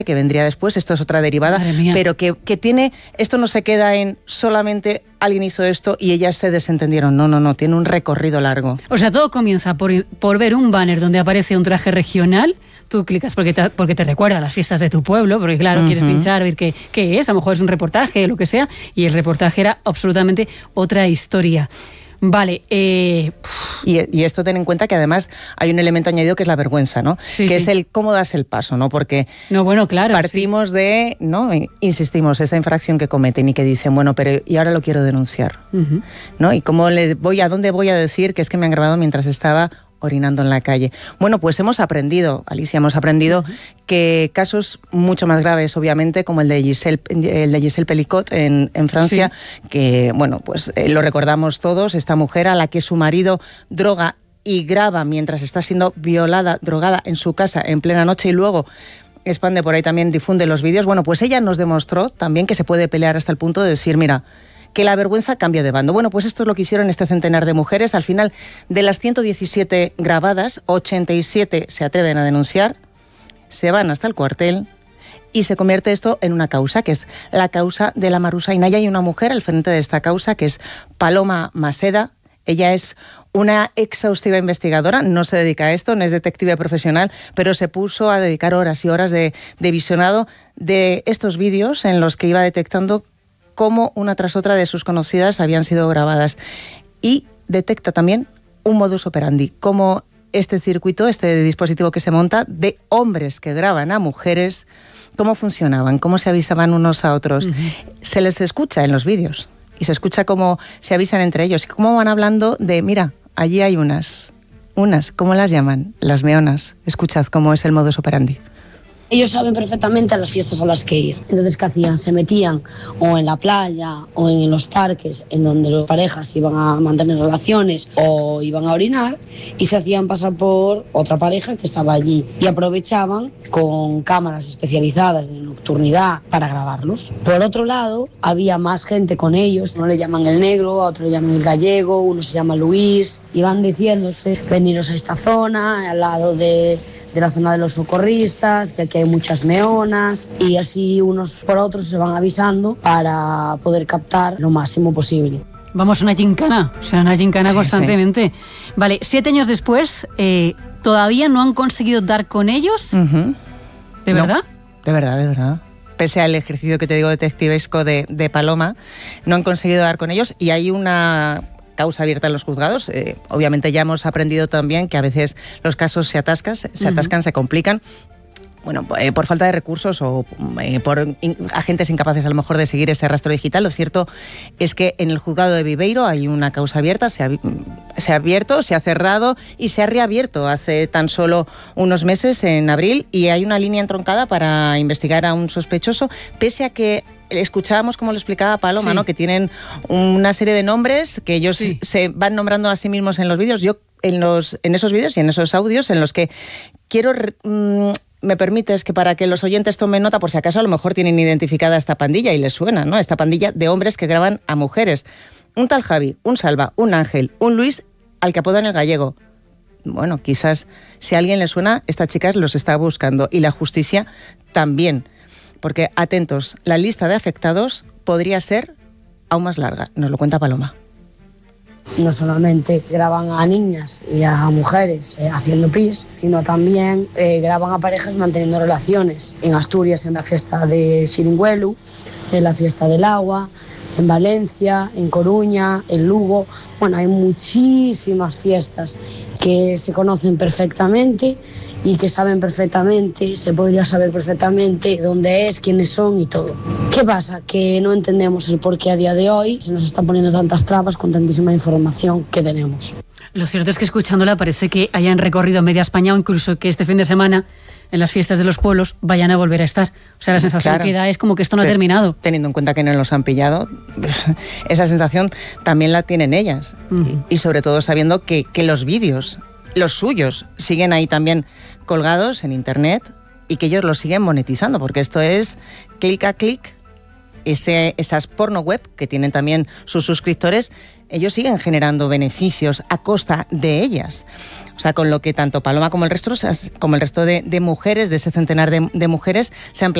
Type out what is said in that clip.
que vendría después, esto es otra derivada, pero que tiene, esto no se queda en solamente alguien hizo esto y ellas se desentendieron, no, tiene un recorrido largo. O sea, todo comienza por ver un banner donde aparece un traje regional, tú clicas porque te recuerda a las fiestas de tu pueblo, porque claro, quieres pinchar, ver qué es, a lo mejor es un reportaje, lo que sea, y el reportaje era absolutamente otra historia. Vale. Y esto ten en cuenta que además hay un elemento añadido que es la vergüenza, ¿no? Sí, que es el cómo das el paso, ¿no? Porque claro, partimos de, ¿no? Insistimos, esa infracción que cometen y que dicen, bueno, pero y ahora lo quiero denunciar, ¿no? Y cómo a dónde voy a decir que es que me han grabado mientras estaba orinando en la calle. Bueno, pues hemos aprendido, Alicia, que casos mucho más graves, obviamente, como el de Giselle Pelicot en Francia, que, bueno, pues lo recordamos todos, esta mujer a la que su marido droga y graba mientras está siendo violada, drogada en su casa en plena noche y luego expande por ahí también, difunde los vídeos. Bueno, pues ella nos demostró también que se puede pelear hasta el punto de decir, mira, que la vergüenza cambia de bando. Bueno, pues esto es lo que hicieron este centenar de mujeres. Al final, de las 117 grabadas, 87 se atreven a denunciar, se van hasta el cuartel y se convierte esto en una causa, que es la causa de la Marusaina. Y hay una mujer al frente de esta causa, que es Paloma Maseda. Ella es una exhaustiva investigadora, no se dedica a esto, no es detective profesional, pero se puso a dedicar horas y horas de visionado de estos vídeos en los que iba detectando cómo una tras otra de sus conocidas habían sido grabadas. Y detecta también un modus operandi, cómo este circuito, este dispositivo que se monta de hombres que graban a mujeres, cómo funcionaban, cómo se avisaban unos a otros. Se les escucha en los vídeos y se escucha cómo se avisan entre ellos y cómo van hablando de, mira, allí hay unas, ¿cómo las llaman? Las meonas. Escuchad cómo es el modus operandi. Ellos saben perfectamente a las fiestas a las que ir. Entonces, ¿qué hacían? Se metían o en la playa o en los parques en donde las parejas iban a mantener relaciones o iban a orinar y se hacían pasar por otra pareja que estaba allí y aprovechaban con cámaras especializadas de nocturnidad para grabarlos. Por otro lado, había más gente con ellos. Uno le llaman el negro, a otro le llaman el gallego, uno se llama Luis. Y van diciéndose, veniros a esta zona, al lado de la zona de los socorristas, que aquí hay muchas meonas, y así unos por otros se van avisando para poder captar lo máximo posible. Vamos, una gincana constantemente. Sí. Vale, 7 años después, ¿todavía no han conseguido dar con ellos? ¿De verdad? No, de verdad. Pese al ejercicio que te digo detectivesco de Paloma, no han conseguido dar con ellos y hay una causa abierta en los juzgados. Obviamente ya hemos aprendido también que a veces los casos se atascan, se complican. Bueno, por falta de recursos o por agentes incapaces a lo mejor de seguir ese rastro digital. Lo cierto es que en el juzgado de Viveiro hay una causa abierta, se ha abierto, se ha cerrado y se ha reabierto hace tan solo unos meses, en abril, y hay una línea entroncada para investigar a un sospechoso, pese a que escuchábamos, como lo explicaba Paloma, ¿no? Que tienen una serie de nombres que ellos se van nombrando a sí mismos en los vídeos. Yo en esos vídeos y en esos audios en los que quiero... me permites que para que los oyentes tomen nota, por si acaso a lo mejor tienen identificada esta pandilla y les suena, ¿no? Esta pandilla de hombres que graban a mujeres. Un tal Javi, un Salva, un Ángel, un Luis, al que apodan el gallego. Bueno, quizás si a alguien le suena, esta chica los está buscando y la justicia también. Porque, atentos, la lista de afectados podría ser aún más larga. Nos lo cuenta Paloma. No solamente graban a niñas y a mujeres haciendo pis, sino también graban a parejas manteniendo relaciones. En Asturias, en la fiesta de Xiringuelu, en la fiesta del agua, en Valencia, en Coruña, en Lugo. Bueno, hay muchísimas fiestas que se conocen perfectamente y que saben perfectamente, se podría saber perfectamente dónde es, quiénes son y todo. ¿Qué pasa? Que no entendemos el por qué a día de hoy se nos están poniendo tantas trabas con tantísima información que tenemos. Lo cierto es que escuchándola parece que hayan recorrido media España o incluso que este fin de semana en las fiestas de los pueblos vayan a volver a estar. O sea, la sensación que da es como que esto no ha terminado. Teniendo en cuenta que no los han pillado, esa sensación también la tienen ellas. Y sobre todo sabiendo que los vídeos, los suyos, siguen ahí también colgados en internet y que ellos los siguen monetizando, porque esto es clic a clic esas porno web, que tienen también sus suscriptores, ellos siguen generando beneficios a costa de ellas. O sea, con lo que tanto Paloma como el resto de mujeres, de ese centenar de mujeres, se han